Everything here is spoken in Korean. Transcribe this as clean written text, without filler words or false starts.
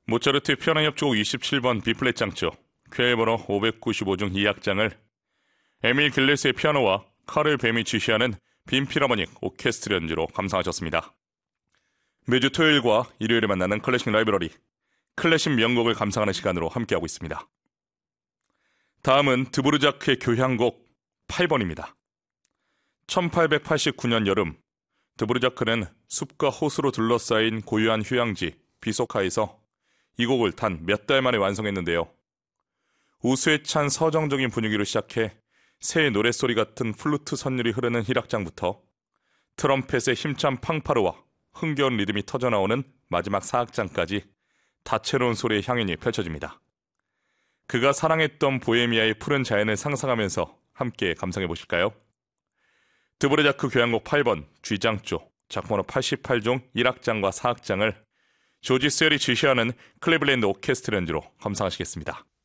모차르트 피아노 협주곡 27번 B플랫 장조, 쾌해번호 595 중 2악장을 에밀 길레스의 피아노와 카를 뱀이 지시하는 빈 필하모닉 오케스트라 연주로 감상하셨습니다. 매주 토요일과 일요일에 만나는 클래식 라이브러리, 클래식 명곡을 감상하는 시간으로 함께하고 있습니다. 다음은 드보르자크의 교향곡 8번입니다. 1889년 여름, 드보르자크는 숲과 호수로 둘러싸인 고요한 휴양지 비소카에서 이 곡을 단 몇 달 만에 완성했는데요. 우수에 찬 서정적인 분위기로 시작해 새의 노랫소리 같은 플루트 선율이 흐르는 1악장부터 트럼펫의 힘찬 팡파르와 흥겨운 리듬이 터져나오는 마지막 4악장까지 다채로운 소리의 향연이 펼쳐집니다. 그가 사랑했던 보헤미아의 푸른 자연을 상상하면서 함께 감상해 보실까요? 드보르자크 교향곡 8번 G장조, 작품번호 88종 1악장과 4악장을 조지 셀이 지시하는 클리블랜드 오케스트라 연주로 감상하시겠습니다.